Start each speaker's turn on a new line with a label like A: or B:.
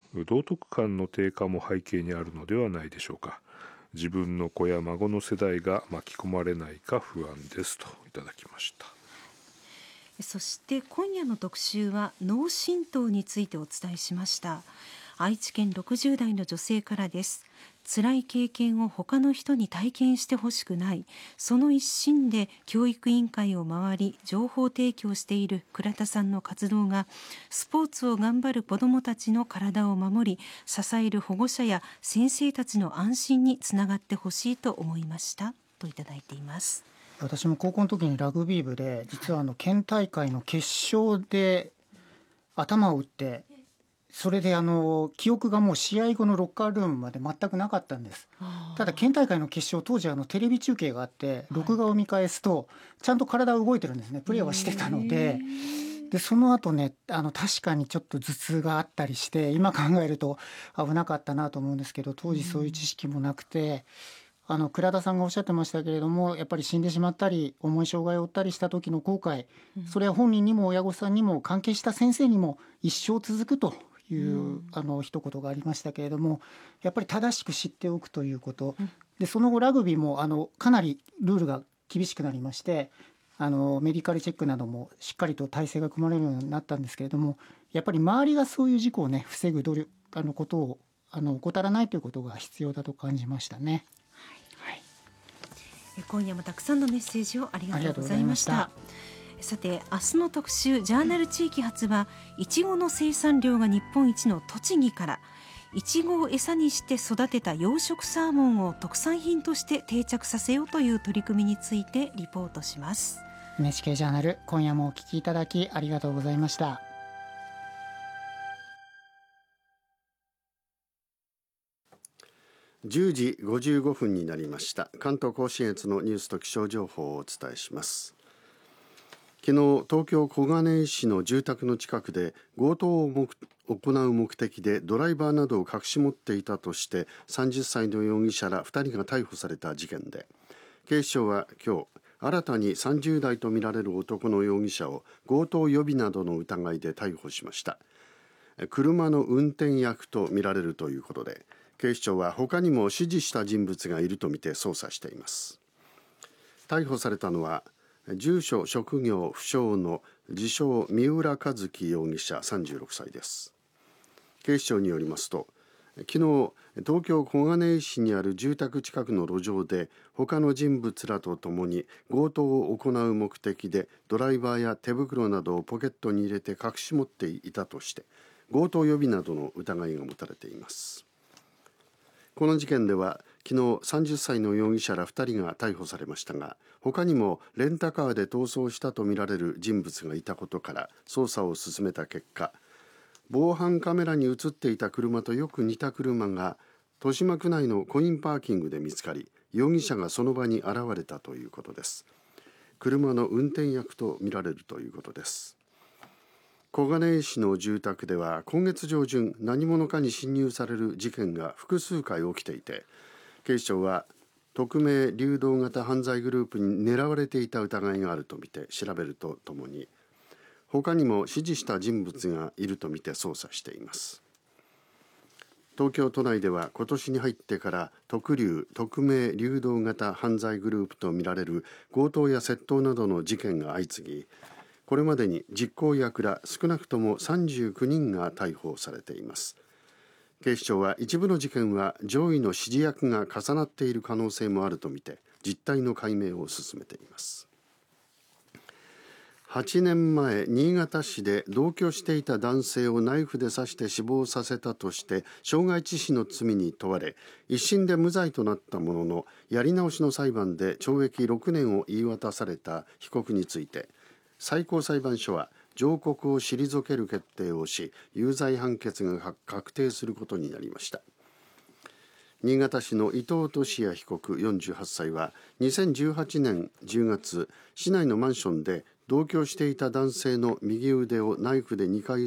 A: 道徳観の低下も背景にあるのではないでしょうか。自分の子や孫の世代が巻き込まれないか不安ですといただきました。
B: そして今夜の特集は脳震盪についてお伝えしました。愛知県60代の女性からです。辛い経験を他の人に体験してほしくない、その一心で教育委員会を回り情報提供している倉田さんの活動がスポーツを頑張る子どもたちの体を守り、支える保護者や先生たちの安心につながってほしいと思いましたといただいています。
C: 私も高校の時にラグビー部で、実は県大会の決勝で頭を打って、それで記憶がもう試合後のロッカールームまで全くなかったんです。ただ県大会の決勝、当時テレビ中継があって録画を見返すとちゃんと体は動いてるんですね。プレーはしてたので、その後ね、確かにちょっと頭痛があったりして、今考えると危なかったなと思うんですけど、当時そういう知識もなくて、倉田さんがおっしゃってましたけれども、やっぱり死んでしまったり重い障害を負ったりした時の後悔、それは本人にも親御さんにも関係した先生にも一生続くという一言がありましたけれども、やっぱり正しく知っておくということで、その後ラグビーもかなりルールが厳しくなりまして、メディカルチェックなどもしっかりと体制が組まれるようになったんですけれども、やっぱり周りがそういう事故をね防ぐことを怠らないということが必要だと感じましたね。
B: 今夜もたくさんのメッセージをありがとうございました。さて、明日の特集ジャーナル地域発は、いちごの生産量が日本一の栃木から、いちごを餌にして育てた養殖サーモンを特産品として定着させようという取り組みについてリポートします。
C: NHK ジャーナル、今夜もお聞きいただきありがとうございました。
D: 10時55分になりました。関東甲信越のニュースと気象情報をお伝えします。昨日、東京小金井市の住宅の近くで強盗を行う目的でドライバーなどを隠し持っていたとして30歳の容疑者ら2人が逮捕された事件で、警視庁は今日新たに30代とみられる男の容疑者を強盗予備などの疑いで逮捕しました。車の運転役とみられるということで、警視庁は他にも指示した人物がいるとみて捜査しています。逮捕されたのは住所職業不詳の自称三浦和樹容疑者36歳です。警視庁によりますと、昨日東京小金井市にある住宅近くの路上で他の人物らとともに強盗を行う目的でドライバーや手袋などをポケットに入れて隠し持っていたとして強盗予備などの疑いが持たれています。この事件では昨日30歳の容疑者ら2人が逮捕されましたが、他にもレンタカーで逃走したとみられる人物がいたことから捜査を進めた結果、防犯カメラに映っていた車とよく似た車が豊島区内のコインパーキングで見つかり、容疑者がその場に現れたということです。車の運転役とみられるということです。小金井市の住宅では今月上旬、何者かに侵入される事件が複数回起きていて、警視庁は匿名流動型犯罪グループに狙われていた疑いがあるとみて調べるとともに、他にも指示した人物がいるとみて捜査しています。東京都内では今年に入ってから匿名流動型犯罪グループとみられる強盗や窃盗などの事件が相次ぎ、これまでに実行役ら少なくとも39人が逮捕されています。警視庁は一部の事件は上位の指示役が重なっている可能性もあるとみて実態の解明を進めています。8年前、新潟市で同居していた男性をナイフで刺して死亡させたとして傷害致死の罪に問われ、一審で無罪となったものの、やり直しの裁判で懲役6年を言い渡された被告について、最高裁判所は上告を退ける決定をし、有罪判決が確定することになりました。新潟市の伊藤俊也被告48歳は2018年10月、市内のマンションで同居していた男性の右腕をナイフで2回